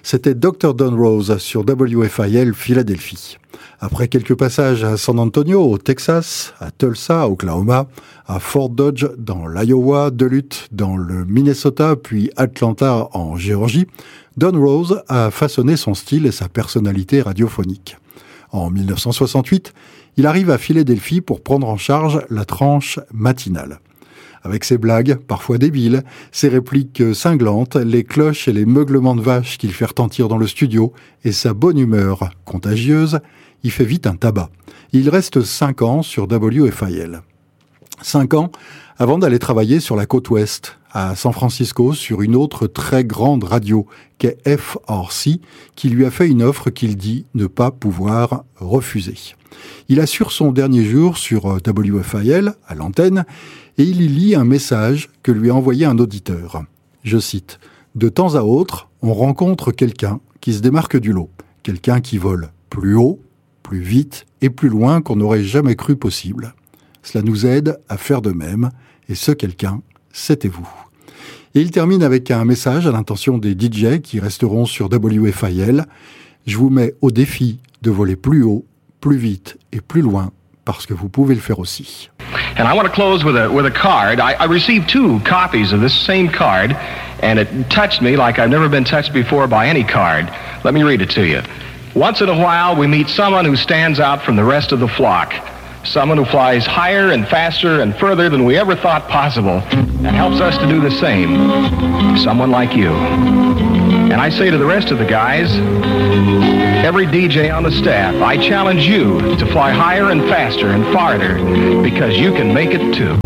C'était Dr. Don Rose sur WFIL Philadelphie. Après quelques passages à San Antonio, au Texas, à Tulsa, Oklahoma, à Fort Dodge dans l'Iowa, Duluth dans le Minnesota, puis Atlanta en Géorgie, Don Rose a façonné son style et sa personnalité radiophonique. En 1968, il arrive à Philadelphie pour prendre en charge la tranche matinale. Avec ses blagues, parfois débiles, ses répliques cinglantes, les cloches et les meuglements de vaches qu'il fait retentir dans le studio et sa bonne humeur contagieuse, il fait vite un tabac. Il reste 5 ans sur WFIL. 5 ans avant d'aller travailler sur la côte ouest, à San Francisco, sur une autre très grande radio qu'est FRC, qui lui a fait une offre qu'il dit ne pas pouvoir refuser. Il assure son dernier jour sur WFIL, à l'antenne, et il y lit un message que lui a envoyé un auditeur. Je cite, « De temps à autre, on rencontre quelqu'un qui se démarque du lot, quelqu'un qui vole plus haut, plus vite et plus loin qu'on n'aurait jamais cru possible. Cela nous aide à faire de même, et ce quelqu'un, c'était vous. » Et il termine avec un message à l'intention des DJ qui resteront sur WFIL. « Je vous mets au défi de voler plus haut, plus vite et plus loin, parce que vous pouvez le faire aussi. » And I want to close with a card. I received 2 copies of this same card, and it touched me like I've never been touched before by any card. Let me read it to you. Once in a while, we meet someone who stands out from the rest of the flock. Someone who flies higher and faster and further than we ever thought possible and helps us to do the same. Someone like you. And I say to the rest of the guys, every DJ on the staff, I challenge you to fly higher and faster and farther because you can make it too.